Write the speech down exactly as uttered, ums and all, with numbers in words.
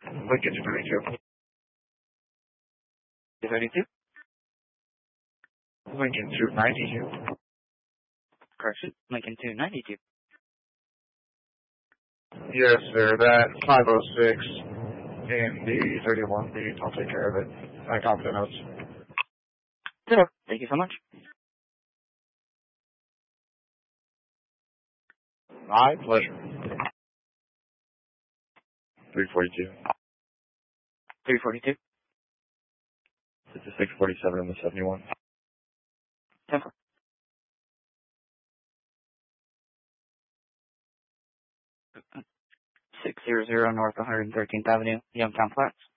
Lincoln two ninety-two. two thirty-two? Lincoln two ninety-two. Correction, Lincoln two ninety-two. Yes, sir. That five oh six in the thirty-one beat. I'll take care of it. I got the notes. Zero. Thank you so much. My pleasure. three forty-two. three forty-two. It's a six forty-seven in the seventy-one. ten four. six hundred North one hundred thirteenth Avenue, Youngtown Flats.